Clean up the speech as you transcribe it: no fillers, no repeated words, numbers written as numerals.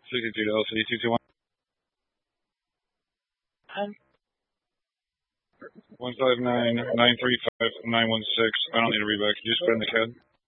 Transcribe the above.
62 to LCD 221. 159-935-916. I don't need a readback. Could you just put in the CAD?